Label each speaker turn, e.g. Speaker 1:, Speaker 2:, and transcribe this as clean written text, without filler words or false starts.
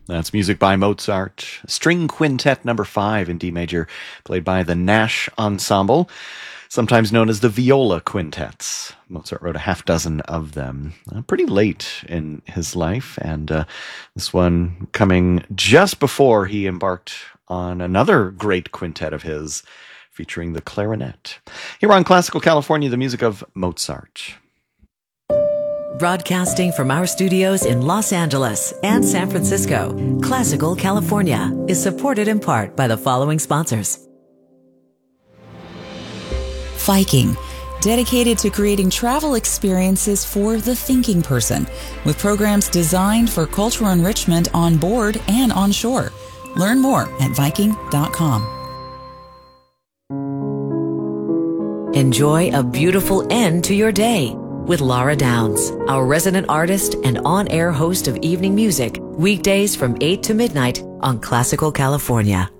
Speaker 1: That's music by Mozart. String Quintet number 5 in D major, played by the Nash Ensemble, sometimes known as the Viola Quintets. Mozart wrote a half dozen of them pretty late in his life, and this one coming just before he embarked on another great quintet of his, featuring the clarinet. Here on Classical California, the music of Mozart.
Speaker 2: Broadcasting from our studios in Los Angeles and San Francisco, Classical California is supported in part by the following sponsors.
Speaker 3: Viking, dedicated to creating travel experiences for the thinking person, with programs designed for cultural enrichment on board and on shore. Learn more at Viking.com.
Speaker 2: Enjoy a beautiful end to your day with Laura Downs, our resident artist and on-air host of evening music, weekdays from 8 to midnight on Classical California.